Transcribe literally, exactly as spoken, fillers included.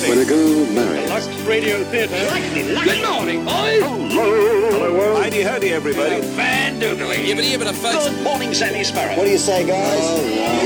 Fantastic. When a girl marries. Lux Radio Theatre. Good morning, boys. Hello, world. Heidi, howdy, everybody. Fan doodling. Yibbity yibbity folks. Good morning, Sammy Sparrow. What do you say, guys?